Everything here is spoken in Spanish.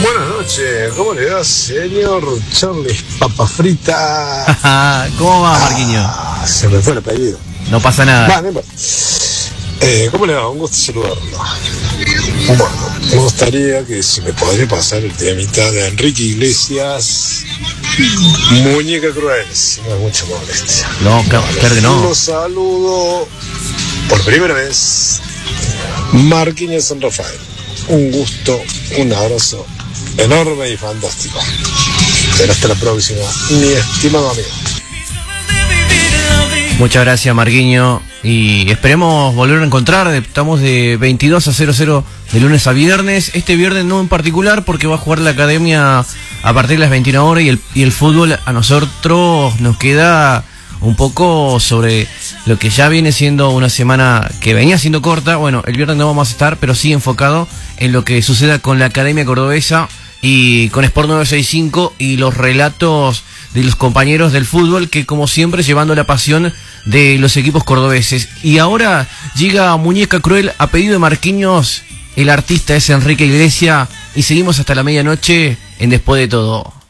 Buenas noches, ¿cómo le va, señor Charles Papa Frita? ¿Cómo va, Marquinhos? Se me fue el apellido. No pasa nada. ¿Cómo le va? Un gusto saludarlo. Bueno, me gustaría que si me podría pasar el temita de Enrique Iglesias, Muñeca Cruel, si no es mucha molestia. No, claro que no. Un saludo por primera vez, Marquinhos San Rafael. Un gusto, un abrazo enorme y fantástico. Pero hasta la próxima, mi estimado amigo. Muchas gracias, Marquinhos, y esperemos volver a encontrar. Estamos de 22 a 00 de lunes a viernes. Este viernes no en particular porque va a jugar la academia a partir de las 21 horas y el fútbol a nosotros nos queda un poco sobre lo que ya viene siendo una semana que venía siendo corta. Bueno, el viernes no vamos a estar, pero sí enfocado en lo que suceda con la Academia Cordobesa y con Sport 965 y los relatos de los compañeros del fútbol, que como siempre llevando la pasión de los equipos cordobeses. Y ahora llega Muñeca Cruel a pedido de Marquinhos. El artista es Enrique Iglesias y seguimos hasta la medianoche en Después de Todo.